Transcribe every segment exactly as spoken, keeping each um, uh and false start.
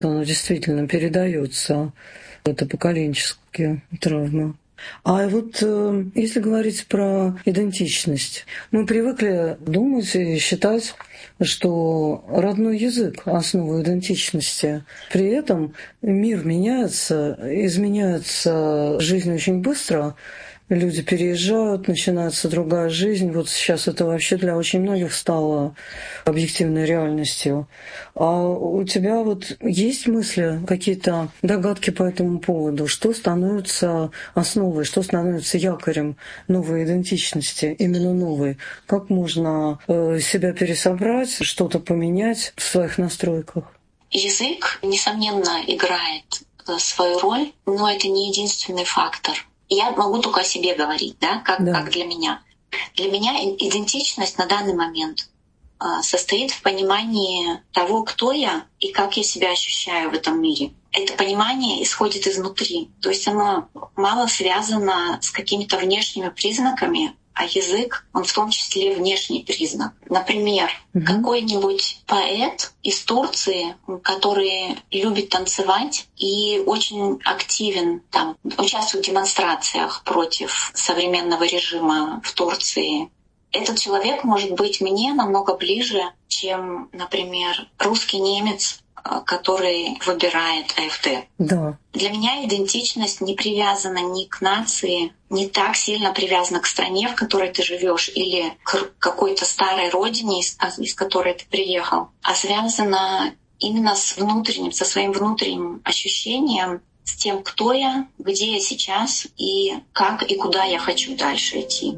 Оно действительно передается, это поколенческие травмы. А вот э, если говорить про идентичность, мы привыкли думать и считать, что родной язык — основа идентичности. При этом мир меняется, изменяется жизнь очень быстро. Люди переезжают, начинается другая жизнь. Вот сейчас это вообще для очень многих стало объективной реальностью. А у тебя вот есть мысли, какие-то догадки по этому поводу? Что становится основой, что становится якорем новой идентичности, именно новой? Как можно себя пересобрать, что-то поменять в своих настройках? Язык, несомненно, играет свою роль, но это не единственный фактор. Я могу только о себе говорить, да, как, да. как для меня. Для меня идентичность на данный момент состоит в понимании того, кто я и как я себя ощущаю в этом мире. Это понимание исходит изнутри. То есть оно мало связано с какими-то внешними признаками, а язык, он в том числе внешний признак. Например, угу. какой-нибудь поэт из Турции, который любит танцевать и очень активен, там, участвует в демонстрациях против современного режима в Турции. Этот человек может быть мне намного ближе, чем, например, русский немец, который выбирает АfD. Да. Для меня идентичность не привязана ни к нации, не так сильно привязана к стране, в которой ты живешь, или к какой-то старой родине, из, из которой ты приехал, а связана именно с внутренним, со своим внутренним ощущением, с тем, кто я, где я сейчас и как и куда я хочу дальше идти.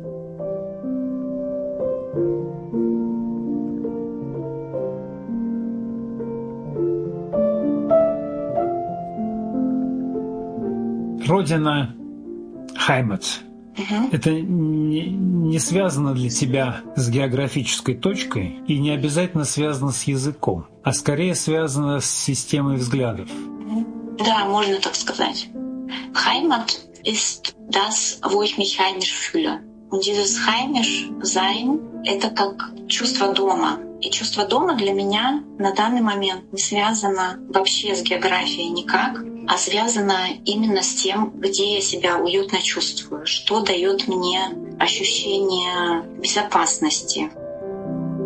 Родина Heimat. Угу. Это не, не связано для тебя с географической точкой и не обязательно связано с языком, а скорее связано с системой взглядов. Да, можно так сказать. Heimat ist das, wo ich mich heimisch fühle. Und dieses heimisch sein — это как чувство дома. И чувство дома для меня на данный момент не связано вообще с географией никак, а связано именно с тем, где я себя уютно чувствую, что дает мне ощущение безопасности,